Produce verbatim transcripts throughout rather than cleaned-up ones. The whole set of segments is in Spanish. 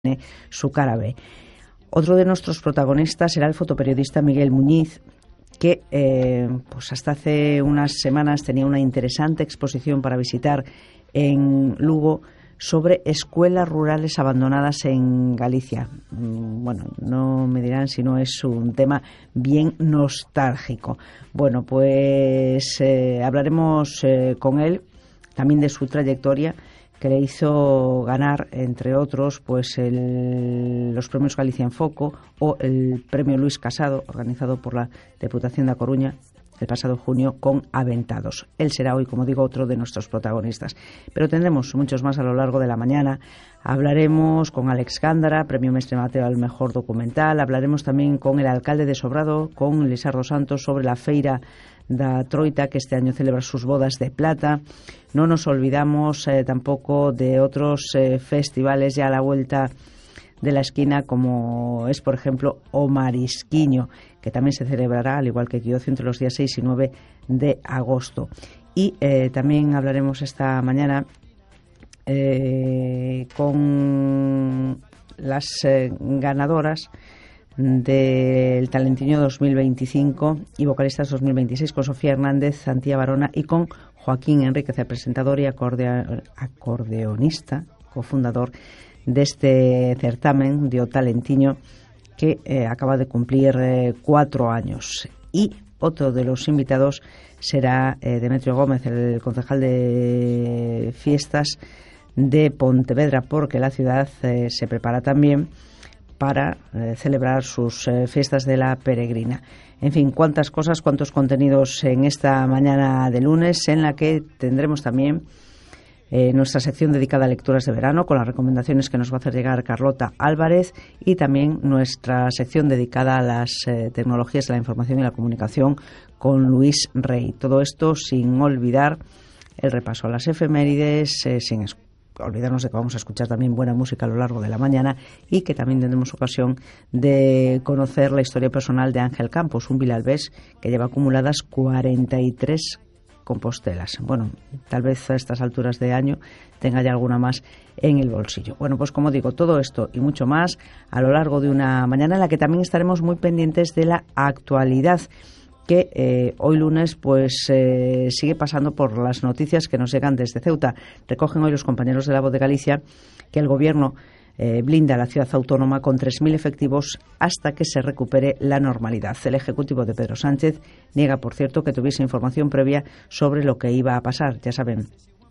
su cara B. Otro de nuestros protagonistas será el fotoperiodista Miguel Muñiz, que eh, pues hasta hace unas semanas tenía una interesante exposición para visitar en Lugo sobre escuelas rurales abandonadas en Galicia. Bueno, no me dirán si no es un tema bien nostálgico. Bueno, pues eh, hablaremos eh, con él también de su trayectoria, que le hizo ganar, entre otros, pues el, los premios Galicia en Foco o el premio Luis Casado, organizado por la Deputación de A Coruña el pasado junio con Aventados. Él será hoy, como digo, otro de nuestros protagonistas. Pero tendremos muchos más a lo largo de la mañana. Hablaremos con Alex Gándara, premio Mestre Mateo al mejor documental. Hablaremos también con el alcalde de Sobrado, con Lisardo Santos, sobre la feira da Troita, que este año celebra sus bodas de plata. No nos olvidamos eh, tampoco de otros eh, festivales ya a la vuelta de la esquina, como es, por ejemplo, O Marisquiño, que también se celebrará, al igual que Quiocio, entre los días seis y nueve de agosto. Y eh, también hablaremos esta mañana eh, con las eh, ganadoras del Talentiño dos mil veinticinco y vocalistas dos mil veintiséis, con Sofía Hernández, Antía Barona y con Joaquín Enríquez, el presentador y acordea, acordeonista, cofundador de este certamen de O Talentiño, que eh, acaba de cumplir eh, cuatro años. Y otro de los invitados será eh, Demetrio Gómez, el concejal de fiestas de Pontevedra, porque la ciudad eh, se prepara también para eh, celebrar sus eh, fiestas de la peregrina. En fin, cuántas cosas, cuántos contenidos en esta mañana de lunes, en la que tendremos también eh, nuestra sección dedicada a lecturas de verano, con las recomendaciones que nos va a hacer llegar Carlota Álvarez, y también nuestra sección dedicada a las eh, tecnologías de la información y la comunicación, con Luis Rey. Todo esto sin olvidar el repaso a las efemérides, eh, sin escuchar. Olvidarnos de que vamos a escuchar también buena música a lo largo de la mañana, y que también tendremos ocasión de conocer la historia personal de Ángel Campos, un vilalbés que lleva acumuladas cuarenta y tres compostelas. Bueno, tal vez a estas alturas de año tenga ya alguna más en el bolsillo. Bueno, pues como digo, todo esto y mucho más a lo largo de una mañana en la que también estaremos muy pendientes de la actualidad, que eh, hoy lunes pues eh, sigue pasando por las noticias que nos llegan desde Ceuta. Recogen hoy los compañeros de La Voz de Galicia que el Gobierno eh, blinda a la ciudad autónoma con tres mil efectivos hasta que se recupere la normalidad. El Ejecutivo de Pedro Sánchez niega, por cierto, que tuviese información previa sobre lo que iba a pasar. Ya saben,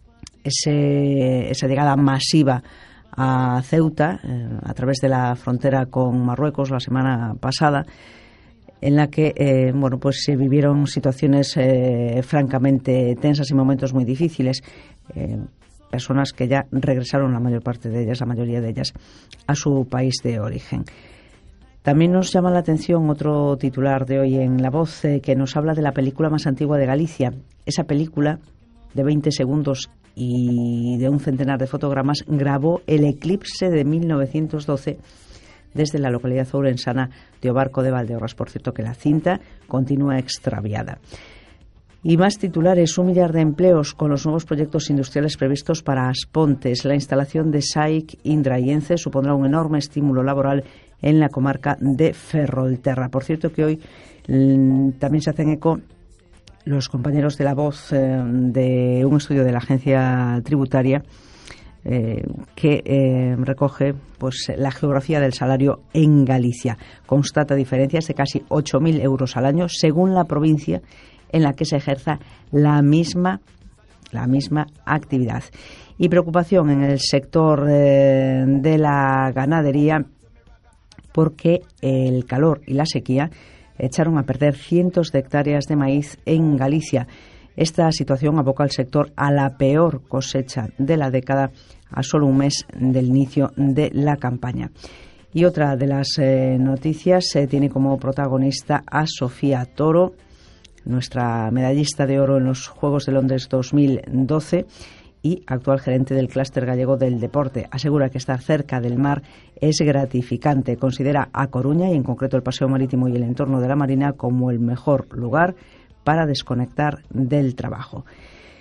ese, esa llegada masiva a Ceuta eh, a través de la frontera con Marruecos la semana pasada, en la que eh, bueno, pues se vivieron situaciones eh, francamente tensas y momentos muy difíciles. Eh, personas que ya regresaron, la mayor parte de ellas, la mayoría de ellas, a su país de origen. También nos llama la atención otro titular de hoy en La Voz, eh, que nos habla de la película más antigua de Galicia. Esa película, de veinte segundos y de un centenar de fotogramas, grabó el eclipse de mil novecientos doce desde la localidad ourensana de Obarco de Valdeorras. Por cierto, que la cinta continúa extraviada. Y más titulares: un millar de empleos con los nuevos proyectos industriales previstos para Aspontes. La instalación de S A I C Indra y ENCE supondrá un enorme estímulo laboral en la comarca de Ferrolterra. Por cierto, que hoy mmm, también se hacen eco los compañeros de La Voz eh, de un estudio de la agencia tributaria Eh, que eh, recoge pues la geografía del salario en Galicia. Constata diferencias de casi ocho mil euros al año según la provincia en la que se ejerza la misma la misma actividad. Y preocupación en el sector eh, de la ganadería, porque el calor y la sequía echaron a perder cientos de hectáreas de maíz en Galicia. Esta situación aboca al sector a la peor cosecha de la década, a solo un mes del inicio de la campaña. Y otra de las eh, noticias eh, tiene como protagonista a Sofía Toro, nuestra medallista de oro en los Juegos de Londres dos mil doce y actual gerente del clúster gallego del deporte. Asegura que estar cerca del mar es gratificante. Considera A Coruña, y en concreto el Paseo Marítimo y el entorno de la Marina, como el mejor lugar para desconectar del trabajo.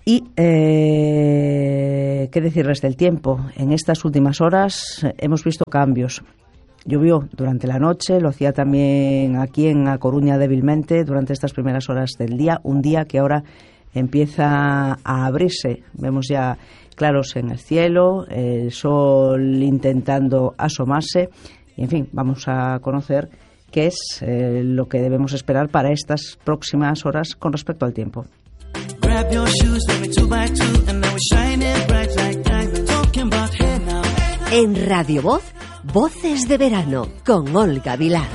Y, eh, ¿qué decirles del tiempo? En estas últimas horas hemos visto cambios. Llovió durante la noche, lo hacía también aquí en A Coruña débilmente durante estas primeras horas del día, un día que ahora empieza a abrirse. Vemos ya claros en el cielo, el sol intentando asomarse, y en fin, vamos a conocer qué es eh, lo que debemos esperar para estas próximas horas con respecto al tiempo. En Radio Voz, Voces de Verano, con Olga Vilar.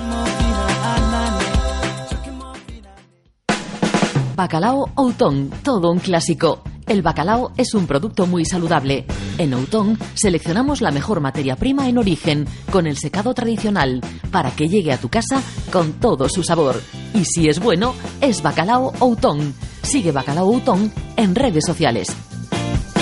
Bacalao Outón, todo un clásico. El bacalao es un producto muy saludable. En Outón seleccionamos la mejor materia prima en origen, con el secado tradicional, para que llegue a tu casa con todo su sabor. Y si es bueno, es Bacalao Outón. Sigue Bacalao Outón en redes sociales.